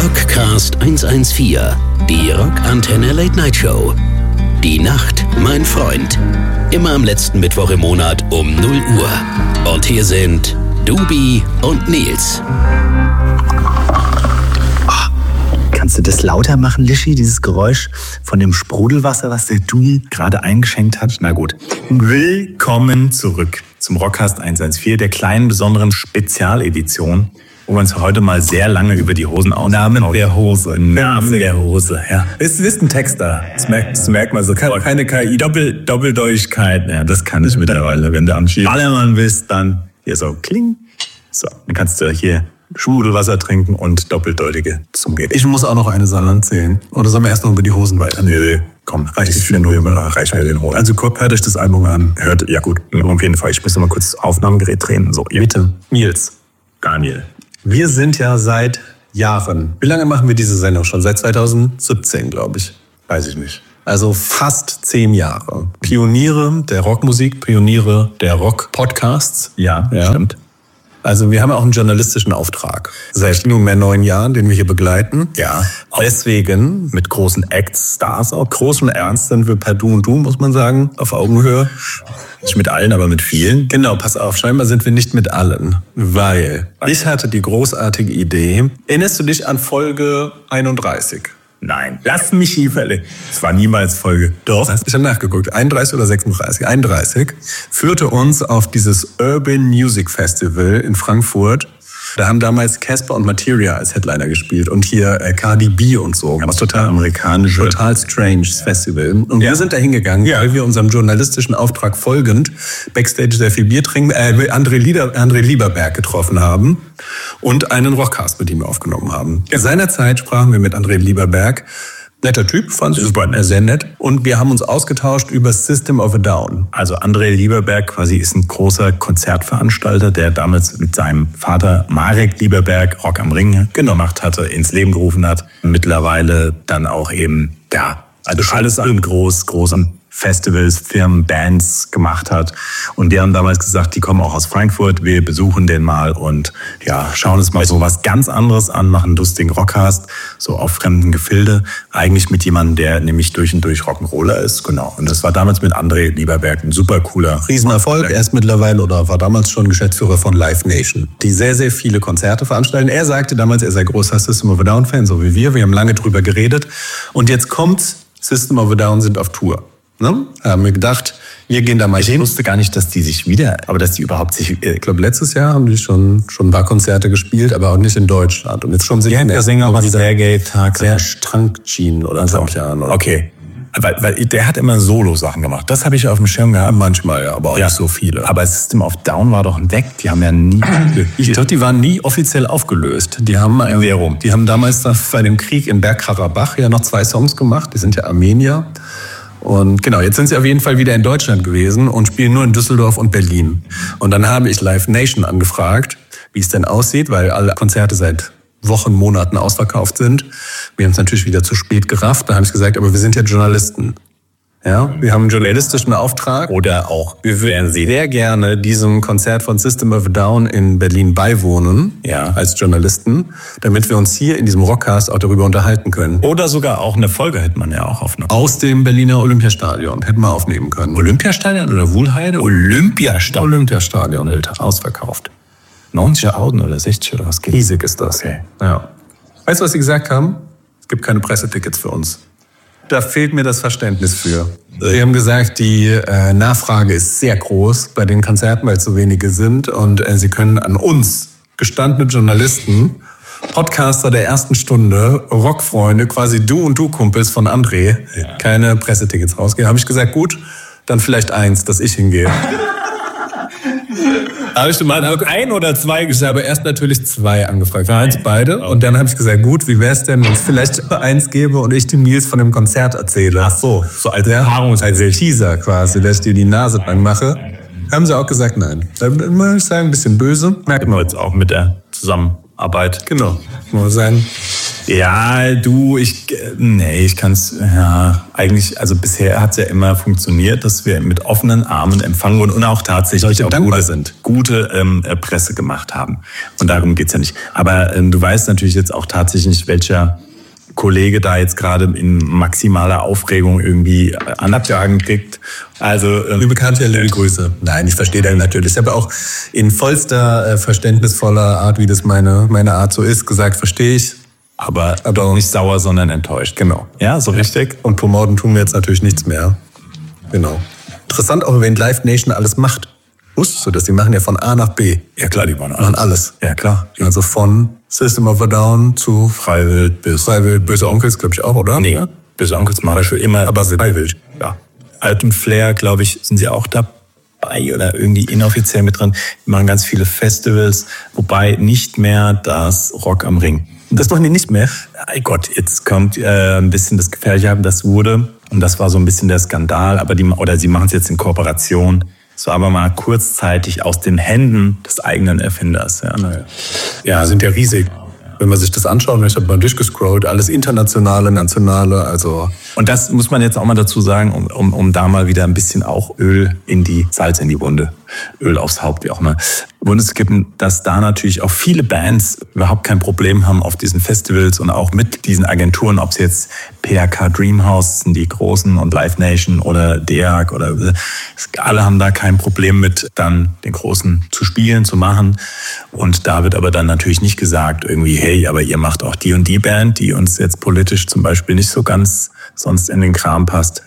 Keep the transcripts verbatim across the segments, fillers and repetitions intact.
Rockcast hundertvierzehn, die Rockantenne Late Night Show. Die Nacht, mein Freund. Immer am letzten Mittwoch im Monat um null Uhr. Und hier sind Dubi und Nils. Kannst du das lauter machen, Lischi, dieses Geräusch von dem Sprudelwasser, was der Dubi gerade eingeschenkt hat? Na gut. Willkommen zurück zum Rockcast hundertvierzehn, der kleinen, besonderen Spezialedition, wo wir uns heute mal sehr lange über die Hosen ausnahmen. Namen der Hose. Namen der Hose, ja. Es ist ein Text da. Das merkt, das merkt man so. Keine K I. Doppel, Doppeldeutigkeit. Ja, das kann ich mittlerweile. Wenn du am Ballermann bist, dann hier so kling. So, dann kannst du hier Sprudelwasser trinken und doppeldeutige Zunge. Ich muss auch noch eine Sache erzählen. Oder sollen wir erst noch über die Hosen weiter? Nee, nee. Komm, reicht ich nur über, reicht mir den Hosen. Also guckt, hört euch das Album an. Hört, ja gut, auf jeden Fall. Ich muss mal kurz das Aufnahmegerät drehen. So, bitte. Nils. Daniel. Wir sind ja seit Jahren. Wie lange machen wir diese Sendung schon? Seit zweitausendsiebzehn, glaube ich. Weiß ich nicht. Also fast zehn Jahre. Pioniere der Rockmusik, Pioniere der Rock-Podcasts. Ja, ja, stimmt. Also wir haben auch einen journalistischen Auftrag. Seit nunmehr neun Jahren, den wir hier begleiten. Ja. Deswegen mit großen Acts, Stars, auch großen Ernst sind wir per Du und Du, muss man sagen, auf Augenhöhe. Nicht mit allen, aber mit vielen. Genau, pass auf, scheinbar sind wir nicht mit allen. Weil ich hatte die großartige Idee. Erinnerst du dich an Folge einunddreißig? Nein, lass mich hier verlegen. Es war niemals Folge. Doch. Ich habe nachgeguckt. einunddreißig oder sechsunddreißig? einunddreißig führte uns auf dieses Urban Music Festival in Frankfurt. Da haben damals Casper und Materia als Headliner gespielt und hier äh, Cardi B und so. Ja, was total amerikanisch. Total strange Festival. Und ja. wir sind da hingegangen, ja. weil wir unserem journalistischen Auftrag folgend Backstage sehr viel Bier trinken, äh, André, Lieder, André Lieberberg getroffen haben und einen Rockcast mit ihm aufgenommen haben. Ja. Seinerzeit sprachen wir mit André Lieberberg. Netter Typ, fand ich super, sehr nett. Und wir haben uns ausgetauscht über System of a Down. Also André Lieberberg quasi ist ein großer Konzertveranstalter, der damals mit seinem Vater Marek Lieberberg Rock am Ring gemacht hatte, ins Leben gerufen hat. Mittlerweile dann auch eben, ja, also alles an groß, großen Festivals, Firmen, Bands gemacht hat. Und die haben damals gesagt, die kommen auch aus Frankfurt, wir besuchen den mal und ja, schauen uns mal so was ganz anderes an, machen einen lustigen Rockcast, so auf fremden Gefilde. Eigentlich mit jemandem, der nämlich durch und durch Rock'n'Roller ist, genau. Und das war damals mit André Lieberberg ein super cooler Riesenerfolg. Er ist mittlerweile oder war damals schon Geschäftsführer von Live Nation, die sehr, sehr viele Konzerte veranstalten. Er sagte damals, er sei großer System of a Down-Fan, so wie wir. Wir haben lange drüber geredet. Und jetzt kommt System of a Down sind auf Tour. Ne? Haben wir gedacht, wir gehen da mal hin. Ich wusste gar nicht, dass die sich wieder, aber dass die überhaupt sich... Ich glaube, letztes Jahr haben die schon, schon ein paar Konzerte gespielt, aber auch nicht in Deutschland. Und jetzt schon sich... Ja, der Sänger war Sergei-Tag. Der Strankchin oder so. Ja, okay. Weil, weil der hat immer Solo-Sachen gemacht. Das habe ich auf dem Schirm gehabt. Manchmal, ja, aber auch ja. nicht so viele. Aber System of Down war doch weg. Die haben ja nie... Ich glaube, die waren nie offiziell aufgelöst. Die haben, Warum? Die haben damals bei dem Krieg in Bergkarabach ja noch zwei Songs gemacht. Die sind ja Armenier. Und genau, jetzt sind sie auf jeden Fall wieder in Deutschland gewesen und spielen nur in Düsseldorf und Berlin. Und dann habe ich Live Nation angefragt, wie es denn aussieht, weil alle Konzerte seit Wochen, Monaten ausverkauft sind. Wir haben es natürlich wieder zu spät gerafft. Da habe ich gesagt, aber wir sind ja Journalisten. Ja, wir haben einen journalistischen Auftrag. Oder auch, wir würden sehr gerne diesem Konzert von System of a Down in Berlin beiwohnen, ja, als Journalisten, damit wir uns hier in diesem Rockcast auch darüber unterhalten können. Oder sogar auch eine Folge hätte man ja auch aufnehmen. Aus dem Berliner Olympiastadion hätten wir aufnehmen können. Olympiastadion oder Wuhlheide? Olympiastadion. Olympiastadion, Alter, ausverkauft. neunzigtausend oder sechzig oder was geht? Riesig ist das. Okay. Ja. Weißt du, was sie gesagt haben? Es gibt keine Pressetickets für uns. Da fehlt mir das Verständnis für. Sie haben gesagt, die äh, Nachfrage ist sehr groß bei den Konzerten, weil es so wenige sind. Und äh, sie können an uns, gestandene Journalisten, Podcaster der ersten Stunde, Rockfreunde, quasi du und du Kumpels von André, ja, keine Pressetickets rausgeben. Habe ich gesagt, gut, dann vielleicht eins, dass ich hingehe. Habe ich mal ein oder zwei gesagt, aber erst natürlich zwei angefragt. Für eins beide. Und dann habe ich gesagt, gut, wie wäre es denn, wenn ich vielleicht eins gebe und ich dem Nils von dem Konzert erzähle? Ach so, so als Erfahrung, als Teaser quasi, dass ich dir die Nase lang mache. Haben sie auch gesagt, nein. Dann muss ich sagen, ein bisschen böse. Merkt man jetzt auch mit der Zusammenarbeit. Genau. Muss sein. Ja, du, ich, nee, ich kann's, ja, eigentlich, also bisher hat's ja immer funktioniert, dass wir mit offenen Armen empfangen wurden und auch tatsächlich auch gute, sind. gute ähm, Presse gemacht haben. Und darum geht's ja nicht. Aber ähm, du weißt natürlich jetzt auch tatsächlich nicht, welcher Kollege da jetzt gerade in maximaler Aufregung irgendwie Anabjagen kriegt. Also äh, bekannte liebe Grüße. Nein, ich verstehe den natürlich. Ich habe auch in vollster äh, verständnisvoller Art, wie das meine meine Art so ist, gesagt, verstehe ich. Aber, aber nicht sauer, sondern enttäuscht. Genau. Ja, so richtig. Und promoten tun wir jetzt natürlich nichts mehr. Genau. Interessant auch, wenn Live Nation alles macht. Wusstest du das? Die machen ja von A nach B. Ja klar, die machen alles. Machen alles. Ja klar. Also von System of a Down zu Freiwild bis Freiwild, Böse Onkels, glaube ich auch, oder? Nee, ja? Böse Onkels machen schon immer. Aber Freiwild, ja. Alt und Flair, glaube ich, sind sie auch dabei oder irgendwie inoffiziell mit drin. Die machen ganz viele Festivals, wobei nicht mehr das Rock am Ring. Das machen die nicht mehr? Ey Gott, jetzt kommt äh, ein bisschen das Gefährliche, das wurde, und das war so ein bisschen der Skandal, aber die, oder sie machen es jetzt in Kooperation. So aber mal kurzzeitig aus den Händen des eigenen Erfinders. Ja, naja. Ja, sind ja riesig. Wenn man sich das anschaut, ich habe mal durchgescrollt, alles internationale, nationale, also. Und das muss man jetzt auch mal dazu sagen, um, um, um da mal wieder ein bisschen auch Öl in die, Salz in die Wunde, Öl aufs Haupt, wie auch immer, Wundes kippen, dass da natürlich auch viele Bands überhaupt kein Problem haben auf diesen Festivals und auch mit diesen Agenturen, ob es jetzt P R K Dreamhouse sind, die großen, und Live Nation oder D E A G oder alle haben da kein Problem mit, dann den Großen zu spielen, zu machen. Und da wird aber dann natürlich nicht gesagt irgendwie, hey, aber ihr macht auch die und die Band, die uns jetzt politisch zum Beispiel nicht so ganz sonst in den Kram passt.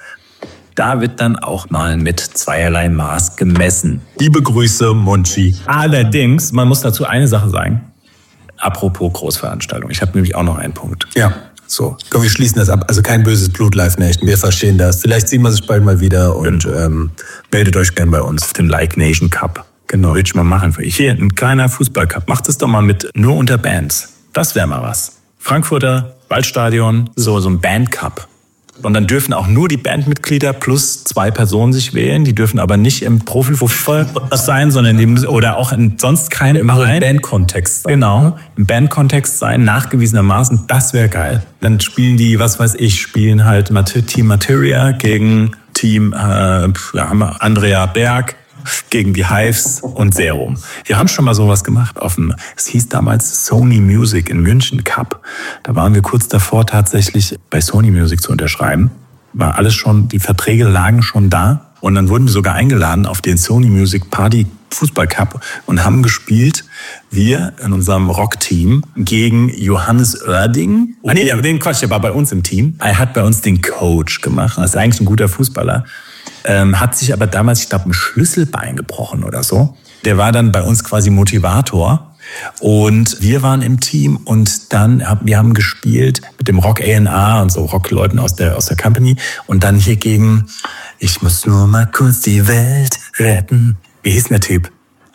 Da wird dann auch mal mit zweierlei Maß gemessen. Liebe Grüße, Monchi. Allerdings, man muss dazu eine Sache sagen. Apropos Großveranstaltung. Ich habe nämlich auch noch einen Punkt. Ja, so. Komm, wir schließen das ab. Also kein böses Blut, Live Nation. Wir verstehen das. Vielleicht sehen wir sich bald mal wieder und ähm, meldet euch gern bei uns. Auf dem Like Nation Cup. Genau, will ich mal machen für euch. Hier, ein kleiner Fußballcup. Macht es doch mal mit nur unter Bands. Das wäre mal was. Frankfurter Waldstadion, so, so ein Bandcup. Und dann dürfen auch nur die Bandmitglieder plus zwei Personen sich wählen. Die dürfen aber nicht im Profifußball sein, sondern eben, oder auch in sonst keinem im Bandkontext. Genau, im Bandkontext sein, nachgewiesenermaßen. Das wäre geil. Dann spielen die, was weiß ich, spielen halt Team Materia gegen Team äh, ja, haben wir Andrea Berg gegen die Hives und Serum. Wir haben schon mal sowas gemacht auf dem, es hieß damals Sony Music in München Cup. Da waren wir kurz davor tatsächlich bei Sony Music zu unterschreiben. War alles schon, die Verträge lagen schon da. Und dann wurden wir sogar eingeladen auf den Sony Music Party Fußball Cup und haben gespielt, wir in unserem Rockteam gegen Johannes Oerding. Ah nee, aber den Quatsch, der war bei uns im Team. Er hat bei uns den Coach gemacht. Das ist eigentlich ein guter Fußballer. Ähm, hat sich aber damals, ich glaube, ein Schlüsselbein gebrochen oder so. Der war dann bei uns quasi Motivator. Und wir waren im Team und dann, wir haben gespielt mit dem Rock A and R und so Rockleuten aus der, aus der Company. Und dann hier gegen, ich muss nur mal kurz die Welt retten. Wie hieß denn der Typ?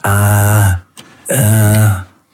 Ah, äh,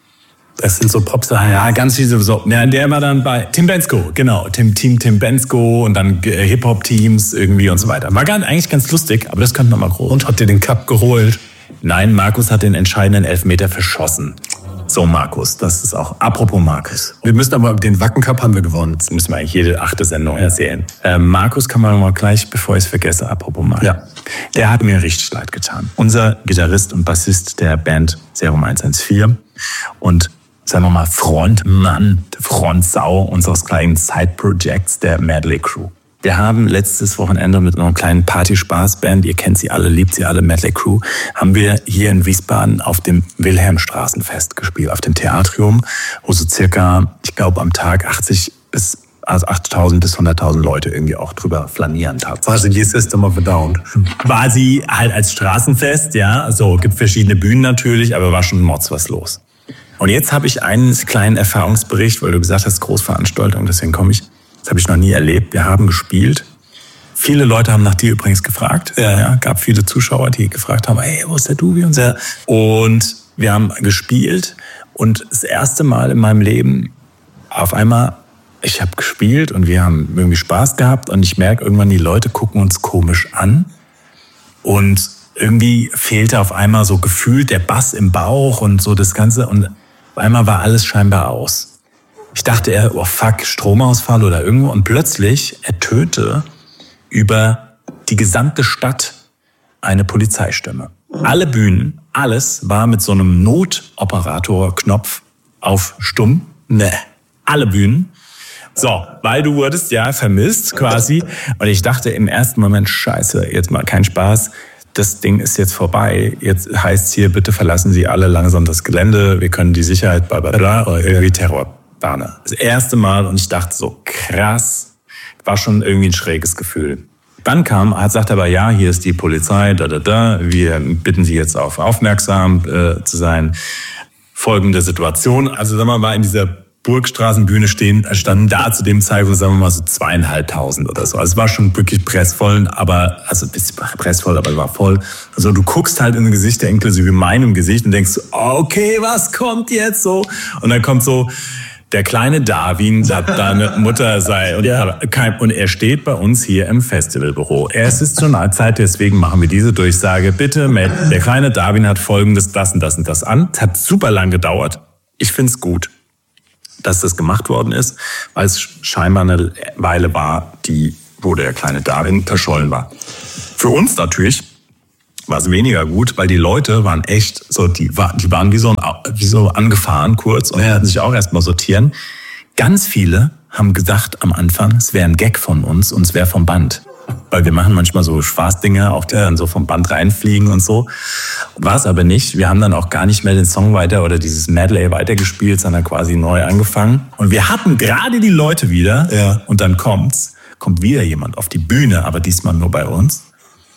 das sind so Popstars. Ja, ganz viele so. Ja, der war dann bei Tim Bensko, genau. Team Team Tim Bensko und dann Hip-Hop-Teams irgendwie und so weiter. War gar, eigentlich ganz lustig, aber das könnte man mal groß. Und hat dir den Cup geholt? Nein, Markus hat den entscheidenden Elfmeter verschossen. So, Markus, das ist auch, apropos Markus. Wir müssen aber, den Wacken Cup haben wir gewonnen. Das müssen wir eigentlich jede achte Sendung erzählen. Äh, Markus kann man mal gleich, bevor ich es vergesse, apropos Markus. Ja. Der hat mir richtig leid getan. Unser Gitarrist und Bassist der Band Serum eins eins vier und sagen wir mal Frontmann, Frontsau unseres kleinen Side-Projects der Medley Crew. Wir haben letztes Wochenende mit einer kleinen Party-Spaß-Band, ihr kennt sie alle, liebt sie alle, Medley Crew, haben wir hier in Wiesbaden auf dem Wilhelmstraßenfest gespielt, auf dem Theatrium, wo so circa, ich glaube, am Tag achtzig bis also achttausend bis hunderttausend Leute irgendwie auch drüber flanieren. Quasi die System of a Down. Quasi halt als Straßenfest, ja, so, gibt verschiedene Bühnen natürlich, aber war schon Mods was los. Und jetzt habe ich einen kleinen Erfahrungsbericht, weil du gesagt hast, Großveranstaltung, deswegen komme ich. Das habe ich noch nie erlebt. Wir haben gespielt. Viele Leute haben nach dir übrigens gefragt. Ja, ja, gab viele Zuschauer, die gefragt haben, hey, wo ist der Dubi und der? Und wir haben gespielt und das erste Mal in meinem Leben auf einmal, ich habe gespielt und wir haben irgendwie Spaß gehabt und ich merke irgendwann, die Leute gucken uns komisch an und irgendwie fehlte auf einmal so gefühlt der Bass im Bauch und so das Ganze und auf einmal war alles scheinbar aus. Ich dachte er, oh fuck, Stromausfall oder irgendwo. Und plötzlich ertönte über die gesamte Stadt eine Polizeistimme. Alle Bühnen, alles war mit so einem Notoperator-Knopf auf stumm. Ne, alle Bühnen. So, weil du wurdest ja vermisst quasi. Und ich dachte im ersten Moment, scheiße, jetzt mal kein Spaß. Das Ding ist jetzt vorbei. Jetzt heißt hier, bitte verlassen Sie alle langsam das Gelände. Wir können die Sicherheit, bla bla bla, oder irgendwie Terrorbahner. Das erste Mal und ich dachte so, krass, war schon irgendwie ein schräges Gefühl. Dann kam, hat sagt aber, ja, hier ist die Polizei, da, da, da. Wir bitten Sie jetzt auf aufmerksam äh, zu sein. Folgende Situation. Also sagen wir mal, in dieser Burgstraßenbühne stehen, standen da zu dem Zeitpunkt, sagen wir mal, so zweieinhalbtausend oder so. Also es war schon wirklich pressvoll, aber, also ein bisschen pressvoll, aber es war voll. Also du guckst halt in die Gesichter, inklusive meinem Gesicht, und denkst, okay, was kommt jetzt so? Und dann kommt so, der kleine Darwin sagt, deine Mutter sei, und, ja. und er steht bei uns hier im Festivalbüro. Es ist schon eine Zeit, deswegen machen wir diese Durchsage. Bitte, der kleine Darwin hat folgendes, das und das und das an. Es hat super lang gedauert. Ich find's gut, dass das gemacht worden ist, weil es scheinbar eine Weile war, die, wo der kleine Darwin verschollen war. Für uns natürlich war es weniger gut, weil die Leute waren echt so, die, war, die waren wie so, wie so angefahren kurz und hatten sich auch erstmal sortieren. Ganz viele haben gedacht am Anfang, es wäre ein Gag von uns und es wäre vom Band. Weil wir machen manchmal so Spaßdinger, auch die dann so vom Band reinfliegen und so. War es aber nicht. Wir haben dann auch gar nicht mehr den Song weiter oder dieses Medley weitergespielt, sondern quasi neu angefangen. Und wir hatten gerade die Leute wieder. Ja. Und dann kommt's, kommt wieder jemand auf die Bühne, aber diesmal nur bei uns.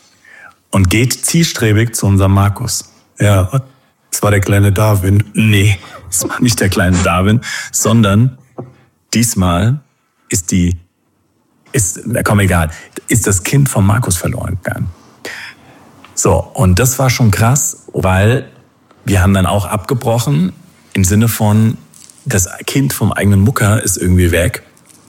Und geht zielstrebig zu unserem Markus. Ja, das war der kleine Darwin. Nee, das war nicht der kleine Darwin, sondern diesmal ist die Ist, komm egal, ist das Kind von Markus verloren gegangen. So, und das war schon krass, weil wir haben dann auch abgebrochen, im Sinne von, das Kind vom eigenen Mucker ist irgendwie weg.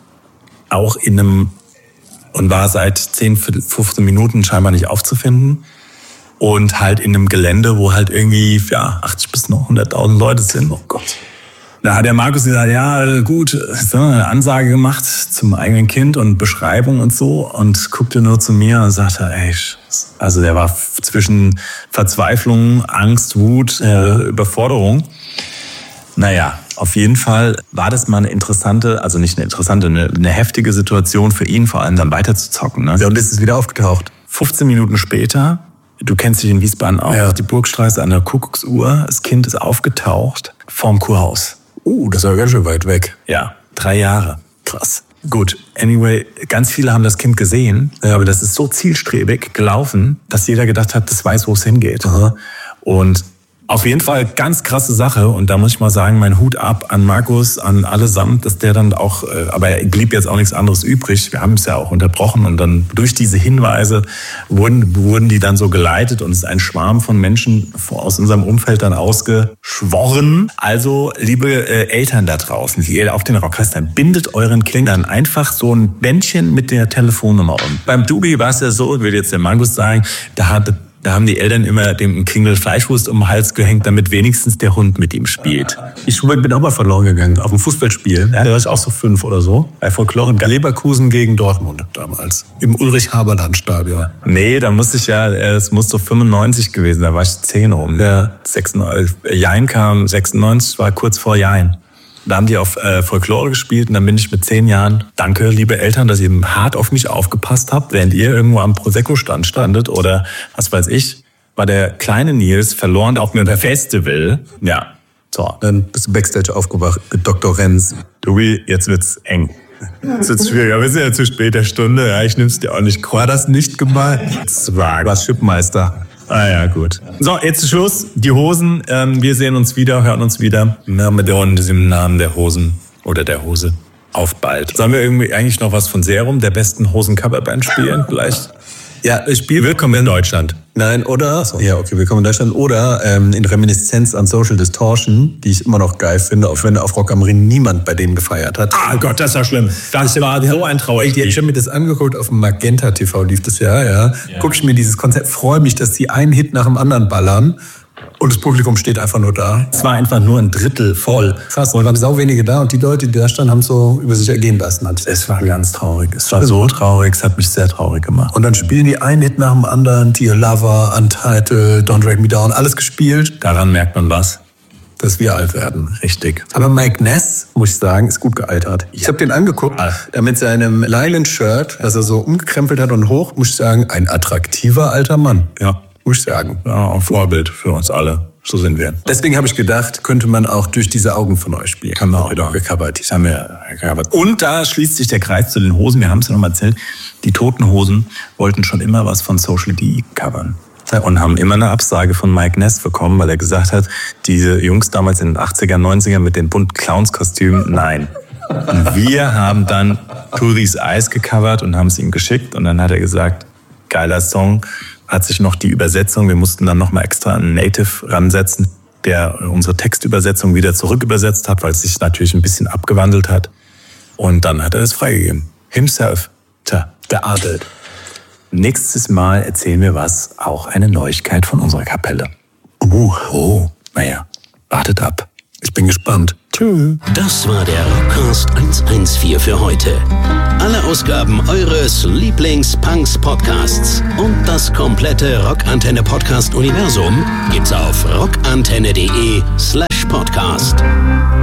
Auch in einem, und war seit zehn, fünfzehn Minuten scheinbar nicht aufzufinden. Und halt in einem Gelände, wo halt irgendwie, ja, achtzig bis noch hunderttausend Leute sind. Oh Gott. Da hat der Markus gesagt, ja gut, eine Ansage gemacht zum eigenen Kind und Beschreibung und so und guckte nur zu mir und sagte, ey, also der war zwischen Verzweiflung, Angst, Wut, äh, Überforderung. Naja, auf jeden Fall war das mal eine interessante, also nicht eine interessante, eine, eine heftige Situation für ihn, vor allem dann weiter zu zocken. Ne? Ja, und ist es wieder aufgetaucht. fünfzehn Minuten später, du kennst dich in Wiesbaden auch, ja. Die Burgstraße an der Kuckucksuhr, das Kind ist aufgetaucht vorm Kurhaus. Uh, das war ganz schön weit weg. Ja, drei Jahre. Krass. Gut, anyway, ganz viele haben das Kind gesehen, aber das ist so zielstrebig gelaufen, dass jeder gedacht hat, das weiß, wo es hingeht. Aha. Und auf jeden Fall ganz krasse Sache. Und da muss ich mal sagen, mein Hut ab an Markus, an allesamt, dass der dann auch, aber er blieb jetzt auch nichts anderes übrig. Wir haben es ja auch unterbrochen und dann durch diese Hinweise wurden, wurden die dann so geleitet und es ist ein Schwarm von Menschen aus unserem Umfeld dann ausgeschworen. Also, liebe äh, Eltern da draußen, die auf den Rockfestern, bindet euren Kindern einfach so ein Bändchen mit der Telefonnummer um. Beim Dubi war es ja so, will jetzt der Markus sagen, da hatte Da haben die Eltern immer dem Klingel Fleischwurst um den Hals gehängt, damit wenigstens der Hund mit ihm spielt. Ich bin auch mal verloren gegangen auf ein Fußballspiel. Ja, da war ich auch so fünf oder so. Bei Folklore in Leverkusen gegen Dortmund damals. Im Ulrich-Haberland-Stadion. Nee, da musste ich ja, es muss so fünfundneunzig gewesen, da war ich zehn rum. Ja. sechsundneunzig, Jain kam sechsundneunzig, war kurz vor Jain. Da haben die auf äh, Folklore gespielt und dann bin ich mit zehn Jahren, danke liebe Eltern, dass ihr hart auf mich aufgepasst habt, während ihr irgendwo am Prosecco-Stand standet oder was weiß ich, war der kleine Nils verloren auf einem Festival. Ja, so. Dann bist du Backstage aufgewacht mit Doktor Renz. Tobi, jetzt wird's eng. Jetzt wird's schwierig, aber wir sind ja zu später Stunde, ja, ich nehm's dir auch nicht. War das nicht gemeint? Zwar. Du warst Schippmeister. Ah ja, gut. So, jetzt Schluss. Die Hosen. Ähm, wir sehen uns wieder, hören uns wieder. Ja, mit dem Namen der Hosen oder der Hose. Auf bald. Sollen wir irgendwie eigentlich noch was von Serum, der besten Hosen-Coverband spielen? Vielleicht? Ja, ich spiele Willkommen in Deutschland. Nein, oder? So. Ja, okay, Willkommen in Deutschland. Oder ähm, in Reminiszenz an Social Distortion, die ich immer noch geil finde, auch wenn auf Rock am Ring niemand bei denen gefeiert hat. Ah Gott, das ist ja schlimm. Das war so ein Trauer. Ich habe mir das angeguckt, auf dem Magenta T V lief das ja, ja. ja. Guck ich mir dieses Konzept, freue mich, dass die einen Hit nach dem anderen ballern. Und das Publikum steht einfach nur da. Es war einfach nur ein Drittel voll. Krass, und waren sau wenige da und die Leute, die da standen, haben es so über sich ergehen lassen. Es war ganz traurig. Es war so traurig, es hat mich sehr traurig gemacht. Und dann spielen die einen Hit nach dem anderen, Dear Lover, Untitled, Don't Drag Me Down, alles gespielt. Daran merkt man was. Dass wir alt werden. Richtig. Aber Mike Ness, muss ich sagen, ist gut gealtert. Ich habe den angeguckt, der mit seinem Lylan-Shirt, das er so umgekrempelt hat und hoch, muss ich sagen, ein attraktiver alter Mann. Ja. Muss ich sagen. Ja, ein Vorbild für uns alle. So sind wir. Deswegen habe ich gedacht, könnte man auch Durch diese Augen von euch spielen. Haben wir auch wieder gecovert. Das haben wir gecovert. Und da schließt sich der Kreis zu den Hosen. Wir haben es ja noch mal erzählt. Die Toten Hosen wollten schon immer was von Social D covern. Und haben immer eine Absage von Mike Ness bekommen, weil er gesagt hat, diese Jungs damals in den achtzigern, neunzigern mit den bunten Clownskostümen, nein. Und wir haben dann To These Eyes gecovert und haben es ihm geschickt. Und dann hat er gesagt, geiler Song, hat sich noch die Übersetzung, wir mussten dann noch mal extra einen Native ransetzen, der unsere Textübersetzung wieder zurückübersetzt hat, weil es sich natürlich ein bisschen abgewandelt hat. Und dann hat er es freigegeben. Himself, tja, geadelt. Nächstes Mal erzählen wir was, auch eine Neuigkeit von unserer Kapelle. Uh, Oh, naja, wartet ab. ich bin gespannt. Tschüss. Das war der Rockcast hundertvierzehn für heute. Alle Ausgaben eures Lieblings-Punks-Podcasts und das komplette Rockantenne-Podcast-Universum gibt's auf rockantenne.de slash podcast.